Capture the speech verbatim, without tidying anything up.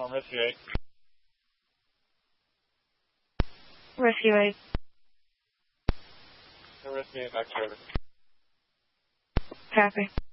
Storm Rescue eight. Rescue eight. Rescue eight, back to service. Copy.